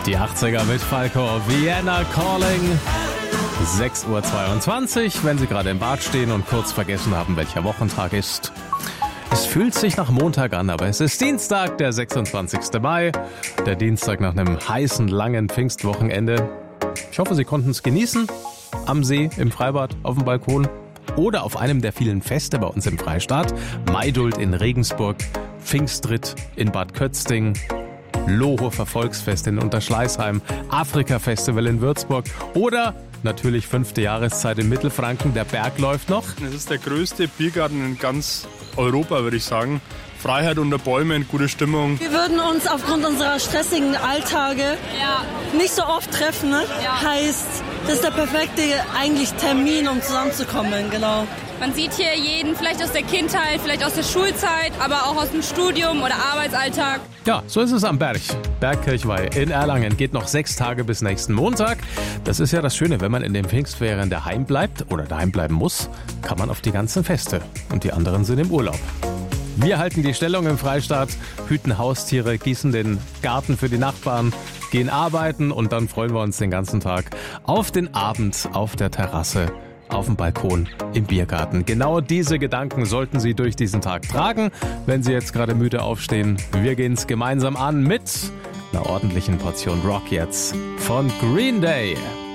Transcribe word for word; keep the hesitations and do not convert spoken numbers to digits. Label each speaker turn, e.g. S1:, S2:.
S1: Die achtziger mit Falco, Vienna Calling. sechs Uhr zweiundzwanzig, wenn Sie gerade im Bad stehen und kurz vergessen haben, welcher Wochentag ist. Es fühlt sich nach Montag an, aber es ist Dienstag, der sechsundzwanzigster Mai. Der Dienstag nach einem heißen, langen Pfingstwochenende. Ich hoffe, Sie konnten es genießen. Am See, im Freibad, auf dem Balkon oder auf einem der vielen Feste bei uns im Freistaat. Maidult in Regensburg, Pfingstritt in Bad Kötzting, Lohofer Volksfest in Unterschleißheim, Afrika-Festival in Würzburg oder natürlich fünfte Jahreszeit in Mittelfranken. Der Berg läuft noch.
S2: Es ist der größte Biergarten in ganz Europa, würde ich sagen. Freiheit unter Bäumen, gute Stimmung.
S3: Wir würden uns aufgrund unserer stressigen Alltage ja. nicht so oft treffen. Ne? Ja. Heißt, das ist der perfekte eigentlich Termin, um zusammenzukommen, genau.
S4: Man sieht hier jeden, vielleicht aus der Kindheit, vielleicht aus der Schulzeit, aber auch aus dem Studium oder Arbeitsalltag.
S1: Ja, so ist es am Berg. Bergkirchweih in Erlangen geht noch sechs Tage bis nächsten Montag. Das ist ja das Schöne, wenn man in den Pfingstferien daheim bleibt oder daheim bleiben muss, kann man auf die ganzen Feste. Und die anderen sind im Urlaub. Wir halten die Stellung im Freistaat, hüten Haustiere, gießen den Garten für die Nachbarn, gehen arbeiten und dann freuen wir uns den ganzen Tag auf den Abend auf der Terrasse, auf dem Balkon, im Biergarten. Genau diese Gedanken sollten Sie durch diesen Tag tragen, wenn Sie jetzt gerade müde aufstehen. Wir gehen es gemeinsam an mit einer ordentlichen Portion Rock jetzt von Green Day.